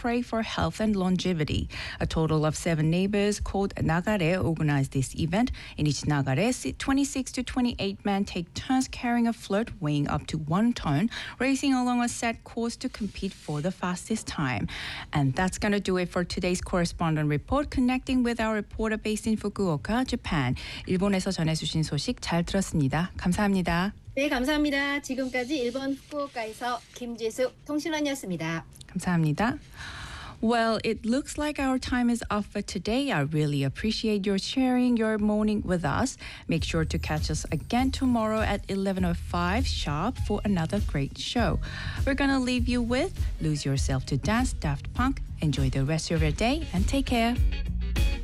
pray for health and longevity. A total of 7 neighbors called Nagare organized this event. In each Nagare, 26 to 28 men take turns carrying a float weighing up to 1 ton, racing along a set course to compete for the fastest time. And that's going to do it for today's correspondent report, connecting with our reporter based in Fukuoka, Japan. 일본에서 전해주신 소식 잘 들었습니다. 감사합니다. 네, 감사합니다. 지금까지 일본 후쿠오카에서 김지수 통신원이었습니다. 감사합니다. Well, it looks like our time is up for today. I really appreciate your sharing your morning with us. Make sure to catch us again tomorrow at 11:05 sharp for another great show. We're going to leave you with Lose Yourself to Dance, Daft Punk. Enjoy the rest of your day and take care.